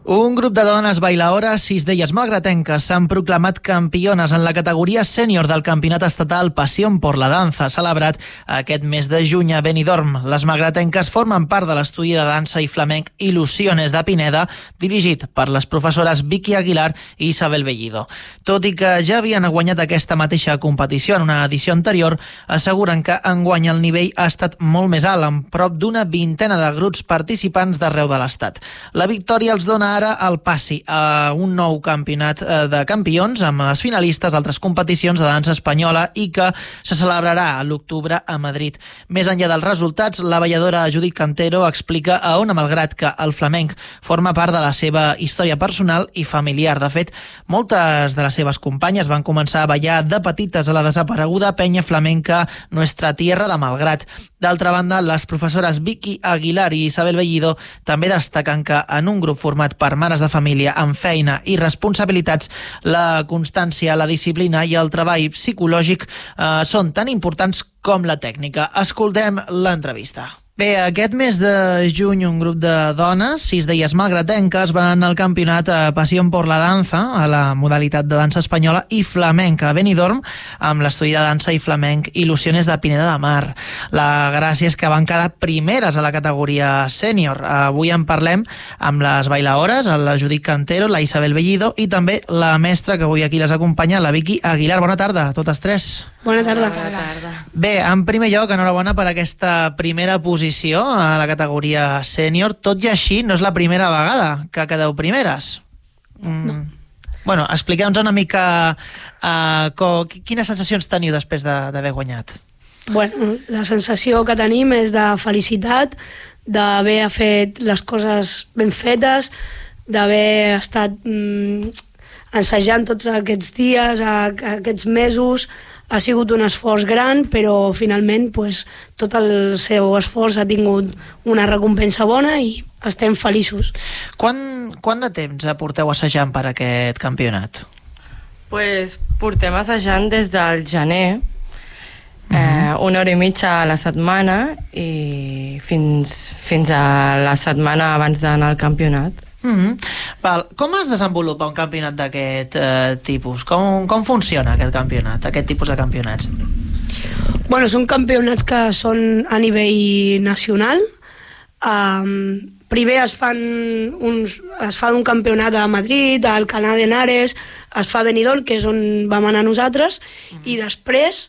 Un grup de dones bailaores, 6 d'elles malgratenques, s'han proclamat campiones en la categoria sènior del Campionat Estatal Pasión por la Danza, celebrat aquest mes de juny a Benidorm. Les malgratenques formen part de l'estudi de dansa i flamenc Il·lusiones de Pineda, dirigit per les professores Vicky Aguilar i Isabel Bellido. Tot i que ja havien guanyat aquesta mateixa competició en una edició anterior, asseguren que enguany el nivell ha estat molt més alt, amb prop d'una vintena de grups participants d'arreu de l'Estat. La victòria els dona ara el passi a un nou campionat de campions amb les finalistes d'altres competicions de dansa espanyola i que se celebrarà a l'octubre a Madrid. Més enllà dels resultats, la balladora Judit Cantero explica a on, malgrat que el flamenc forma part de la seva història personal i familiar. De fet, moltes de les seves companyes van començar a ballar de petites a la desapareguda penya flamenca Nuestra Tierra de Malgrat. D'altra banda, les professores Vicky Aguilar i Isabel Bellido també destaquen que en un grup format per mares de família amb feina i responsabilitats, la constància, la disciplina i el treball psicològic són tan importants com la tècnica. Escoltem l'entrevista. Bé, aquest mes de juny un grup de dones, 6 d'elles malgratenques, van al campionat Pasión por la Danza, a la modalitat de dansa espanyola i flamenca a Benidorm, amb l'estudi de dansa i flamenc Il·lusiones de Pineda de Mar. La gràcia és que van quedar primeres a la categoria sènior. Avui en parlem amb les bailaores, la Judit Cantero, la Isabel Bellido i també la mestra que avui aquí les acompanya, la Vicky Aguilar. Bona tarda a totes tres. Bona tarda. Bona tarda. Bé, en primer lloc, enhorabona per aquesta primera posició a la categoria sènior. Tot i així, no és la primera vegada que quedeu primeres. No. Bueno, expliqueu-nos una mica quines sensacions teniu després d'haver guanyat. Bueno, la sensació que tenim és de felicitat, d'haver fet les coses ben fetes, d'haver estat ensajant tots aquests dies, aquests mesos. Ha sigut un esforç gran, però finalment tot el seu esforç ha tingut una recompensa bona i estem feliços. Quant de temps porteu assajant per aquest campionat? Portem assajant des del gener, una hora i mitja a la setmana i fins a la setmana abans d'anar al campionat. Com es desenvolupa un campionat d'aquest tipus? Com funciona aquest campionat, aquest tipus de campionats? Bueno, són campionats que són a nivell nacional. Primer es fa un campionat a Madrid, al Alcalá de Henares, es fa a Benidorm, que és on vam anar nosaltres, i després,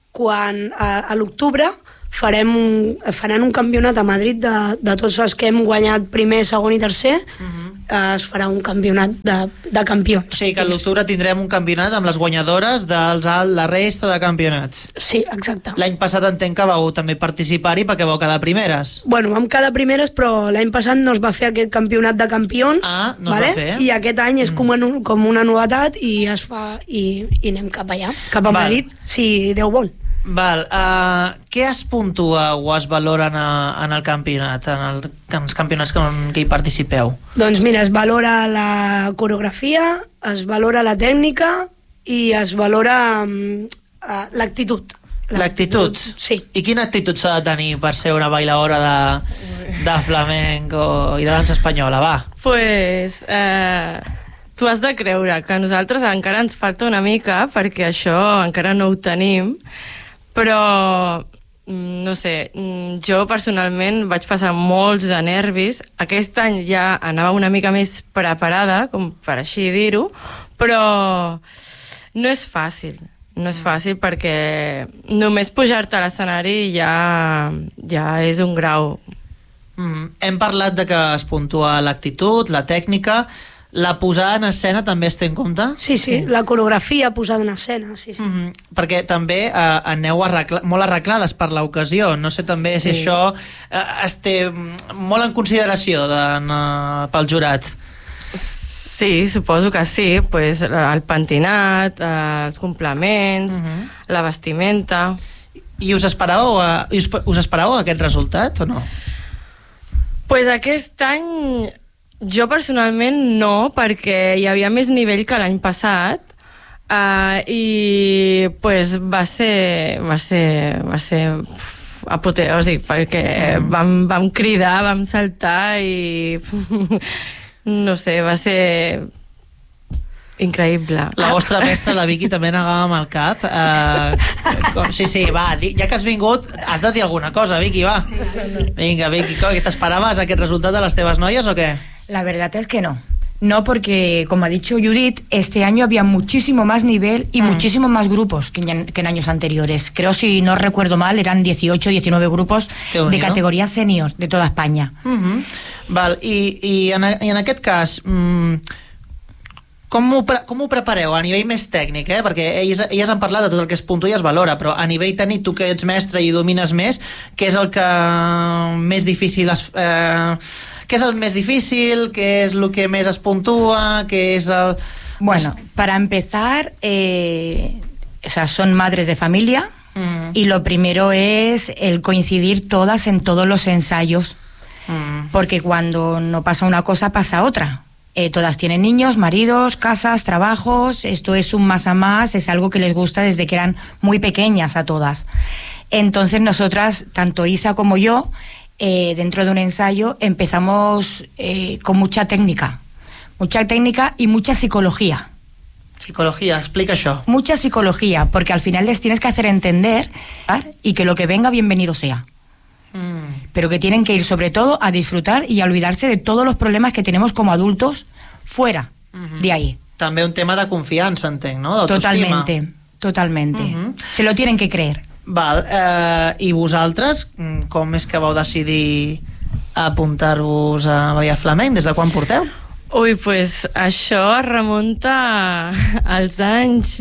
a l'octubre, faran un campionat a Madrid de tots els que hem guanyat primer, segon i tercer. Es farà un campionat de campions. O sigui que a l'octubre tindrem un campionat amb les guanyadores de la resta de campionats. Sí, exacte. L'any passat entenc que vau també participar-hi perquè vau quedar primeres. Bueno, vam quedar primeres, però l'any passat no es va fer aquest campionat de campions. No es va fer. I aquest any és com una novetat i es fa i anem cap allà, cap a Madrid, si Déu vol. Val. Què es puntua o es valora en el campionat, en els campionats que hi participeu? Doncs mira, es valora la coreografia, es valora la tècnica i es valora l'actitud. L'actitud? Sí. I quina actitud s'ha de tenir per ser una bailaora de flamenc i de dansa espanyola, va? Tu has de creure que a nosaltres encara ens falta una mica perquè això encara no ho tenim, però no sé, jo personalment vaig passar molts de nervis. Aquest any ja anava una mica més preparada, com per així dir-ho, però no és fàcil. No és fàcil perquè només pujar-te a l'escenari ja és un grau. Hem parlat de que es puntua l'actitud, la tècnica. La posada en escena també es té en compte? Sí, la coreografia posada en escena, sí. Perquè també aneu molt arreglades per l'ocasió. No sé també si això es té molt en consideració pel jurat. Sí, suposo que sí. El pentinat, els complements, la vestimenta. I us esperàveu aquest resultat o no? Aquest any jo personalment no, perquè hi havia més nivell que l'any passat i va ser apoteòsic perquè vam cridar, vam saltar i no sé, va ser increïble. La vostra mestra, la Vicky, també negava amb el cap. Sí, va, ja que has vingut, has de dir alguna cosa, Vicky, va. Vinga, Vicky, ¿qué t'esperaves aquest resultat de les teves noies o qué? La verdad es que no. No, porque, como ha dicho Judith, este año había muchísimo más nivel y muchísimo más grupos que en años anteriores. Creo, si no recuerdo mal, eran 18 o 19 grupos de categoría senior de toda España. Val, i en aquest cas, com ho prepareu a nivell més tècnic, perquè elles han parlat de tot el que es puntua i es valora, però a nivell tècnic, tu que ets mestre i domines més, què és el que més difícil què és el més difícil, què és el que més es puntua, què és el... Bueno, para empezar, o sea, son madres de familia y lo primero es el coincidir todas en todos los ensayos, porque cuando no pasa una cosa pasa otra. Todas tienen niños, maridos, casas, trabajos. Esto es un más a más, es algo que les gusta desde que eran muy pequeñas a todas. Entonces nosotras, tanto Isa como yo, dentro de un ensayo empezamos con mucha técnica y mucha psicología. Psicología, explica això. Mucha psicología, porque al final les tienes que hacer entender y que lo que venga bienvenido sea. Pero que tienen que ir sobre todo a disfrutar y a olvidarse de todos los problemas que tenemos como adultos fuera de ahí. També un tema de confiança, entenc, no? D'autoestima. Totalmente. Se lo tienen que creer. Val, i vosaltres, com és que vau decidir apuntar-vos a ballar flamenc? Des de quan porteu? Ui, pues això es remunta als anys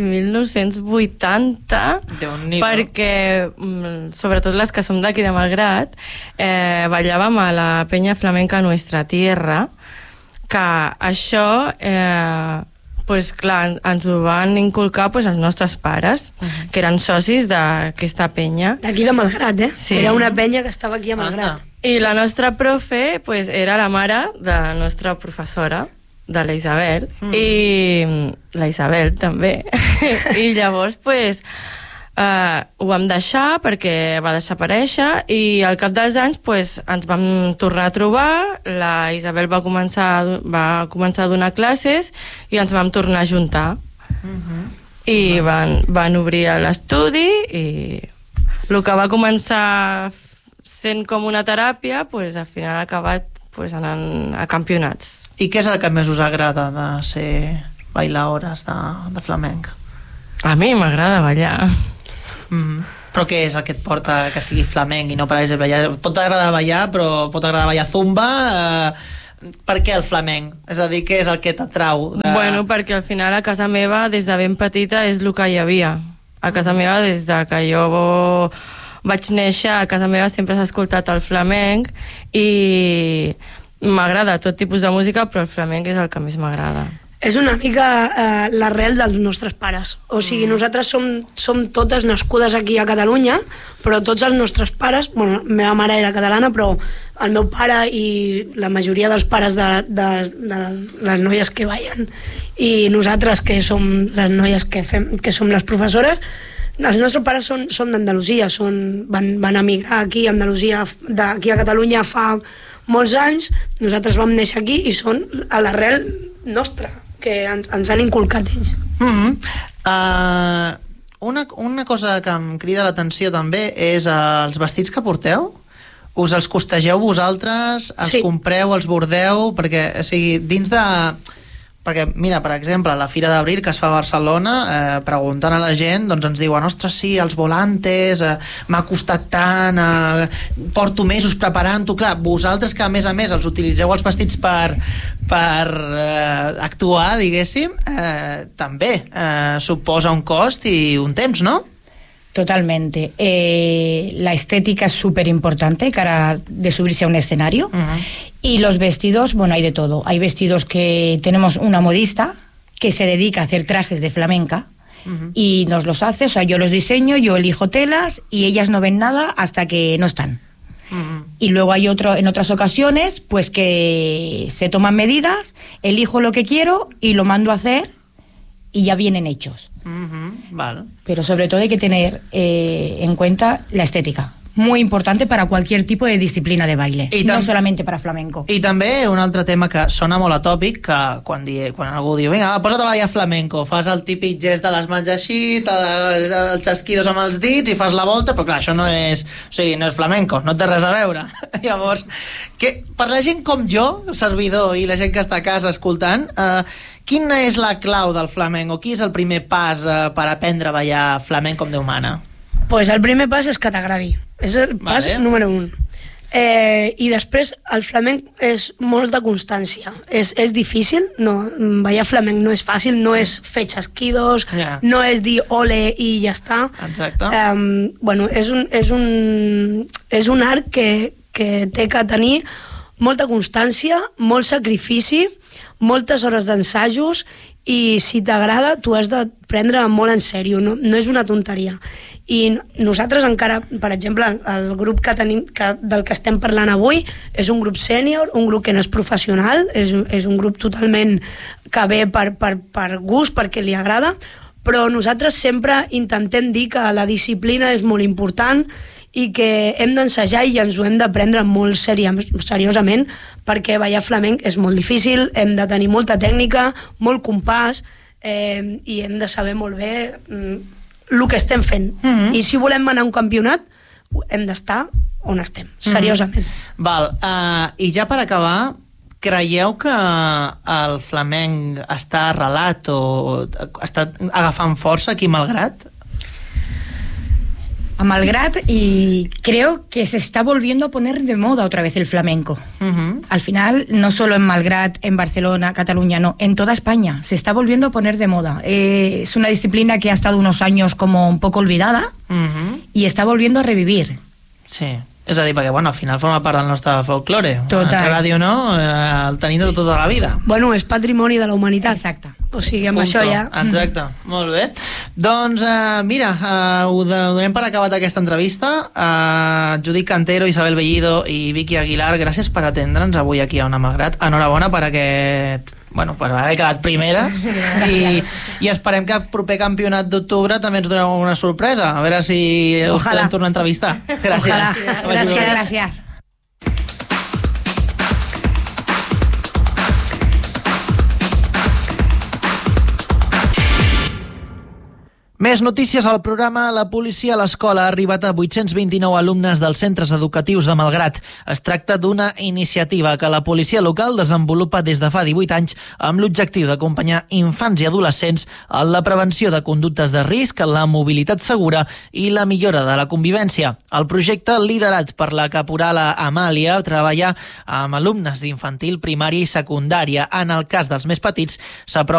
1980, perquè sobretot les que som d'aquí de Malgrat ballàvem a la penya flamenca Nuestra Tierra, que això pues clar, ens ho van inculcar pues, els nostres pares, que eren socis d'aquesta penya. D'aquí de Malgrat, Sí. Era una penya que estava aquí a Malgrat. I la nostra profe pues, era la mare de la nostra professora, de la Isabel, i la Isabel també. I llavors pues, ho vam deixar perquè va desaparèixer i al cap dels anys pues, ens vam tornar a trobar, la Isabel va començar a donar classes i ens vam tornar a juntar. I van obrir l'estudi i el que va començar sent com una teràpia, pues, al final ha acabat pues, anant a campionats. I què és el que més us agrada de ser bailaores de flamenc? A mi m'agrada ballar. Però què és el que et porta que sigui flamenc i no parais de ballar? Pot agradar ballar, però pot agradar ballar zumba. Per què el flamenc? És a dir, què és el que t'atrau? Bueno, perquè al final a casa meva, des de ben petita, és el que hi havia. A casa meva, des de que jo vaig néixer, a casa meva sempre s'ha escoltat el flamenc i m'agrada tot tipus de música, però el flamenc és el que més m'agrada. És una mica l'arrel dels nostres pares. O sigui, nosaltres som totes nascudes aquí a Catalunya, però tots els nostres pares, bueno, la meva mare era catalana, però el meu pare i la majoria dels pares de les noies que ballen i nosaltres, que som les noies que som les professores, els nostres pares són d'Andalusia, van emigrar aquí a Andalusia, d'aquí a Catalunya fa molts anys. Nosaltres vam néixer aquí i són a l'arrel nostra, que ens han inculcat ells. Una cosa que em crida l'atenció també és els vestits que porteu. Us els costegeu vosaltres? Els compreu, els bordeu? Perquè, o sigui, dins de... Perquè, mira, per exemple, a la Fira d'Abril que es fa a Barcelona, preguntant a la gent, doncs ens diuen, ostres, sí, els volantes, m'ha costat tant, porto mesos preparant-ho. Clar, vosaltres que a més els utilitzeu els vestits per actuar, diguéssim, també suposa un cost i un temps, no? Totalmente. La estética es súper importante cara de subirse a un escenario. Y los vestidos, bueno, hay de todo. Hay vestidos que tenemos una modista que se dedica a hacer trajes de flamenca y nos los hace, o sea, yo los diseño, yo elijo telas y ellas no ven nada hasta que no están. Y luego hay en otras ocasiones, pues que se toman medidas, elijo lo que quiero y lo mando a hacer y ya vienen hechos. Vale. Pero sobre todo hay que tener en cuenta la estética. muy importante para cualquier tipo de disciplina de baile, no solamente para flamenco. I també un altre tema que sona molt atòpic, que quan algú diu vinga, posa't a ballar flamenco, fas el típic gest de les mans així, els xasquidos amb els dits i fas la volta, però clar, això no és, o sigui, no és flamenco, no té res a veure. Llavors, per la gent com jo, servidor, i la gent que està a casa escoltant, quina és la clau del flamenco? Quin és el primer pas per aprendre a ballar flamenco com Déu mana? Pues el primer pas és que t'agradi. És el pas número 1. I després el flamenc és molta constància. És difícil, ballar flamenc no és fàcil, no és fer xasquidos, no és dir ole i ja està. Exacte. Bueno, és un art que té que tenir molta constància, molt sacrifici, moltes hores d'ensajos, i si t'agrada t'ho has de prendre molt en sèrio, no és una tonteria. I nosaltres encara, per exemple, el grup que tenim, del que estem parlant avui, és un grup sènior, un grup que no és professional, és un grup totalment que ve per gust, perquè li agrada, però nosaltres sempre intentem dir que la disciplina és molt important i que hem d'ensejar i ens ho hem de prendre molt seriosament, perquè ballar flamenc és molt difícil, hem de tenir molta tècnica, molt compàs, i hem de saber molt bé el que estem fent. I si volem anar a un campionat, hem d'estar on estem, seriosament. Val, i ja per acabar, creieu que el flamenc està arrelat o està agafant força aquí a Malgrat? A Malgrat, y creo que se está volviendo a poner de moda otra vez el flamenco. Al final, no solo en Malgrat, en Barcelona, Cataluña, no, en toda España se está volviendo a poner de moda. Es una disciplina que ha estado unos años como un poco olvidada y está volviendo a revivir. Sí. És a dir, perquè al final forma part del nostre folklore. Total. Ens agradi o no, el tenim de tota la vida. Bueno, és patrimoni de la humanitat. Exacte. O sigui, amb això ja... Exacte, molt bé. Doncs, mira, ho donem per acabat aquesta entrevista. Judit Cantero, Isabel Bellido i Vicky Aguilar, gràcies per atendre'ns avui aquí a Ona Malgrat. Enhorabona per aquest... Bueno, per haver quedat primeres i esperem que el proper campionat d'octubre també ens doneu una sorpresa, a veure si us podem tornar a entrevistar. Gràcies. Gràcies. Més notícies al programa. La policia a l'escola ha arribat a 829 alumnes dels centres educatius de Malgrat. Es tracta d'una iniciativa que la policia local desenvolupa des de fa 18 anys amb l'objectiu d'acompanyar infants i adolescents en la prevenció de conductes de risc, la mobilitat segura i la millora de la convivència. El projecte, liderat per la caporal Amàlia, treballa amb alumnes d'infantil, primària i secundària. En el cas dels més petits, s'aprova